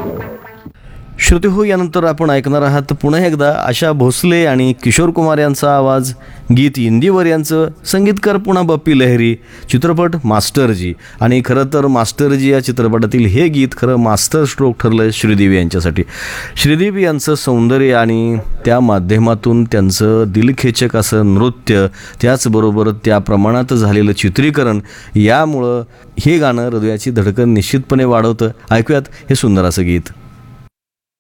श्रोते हो, यानंतर आपण ऐकणार आहात पुन्हा एकदा आशा भोसले आणि किशोर कुमार यांचा आवाज, गीत इंदिवर यांचं, संगीतकार पुन्हा बप्पी लहिरी, चित्रपट मास्टरजी. आणि खरं तर मास्टरजी या चित्रपटातील हे गीत खरं मास्टर स्ट्रोक ठरलं आहे श्रीदेवी यांच्यासाठी. श्रीदेवी यांचं सौंदर्य आणि त्या माध्यमातून त्यांचं दिलखेचक असं नृत्य, त्याचबरोबर त्या प्रमाणात झालेलं चित्रीकरण, यामुळं हे गाणं हृदयाची धडकन निश्चितपणे वाढवतं. ऐकूयात हे सुंदर असं गीत.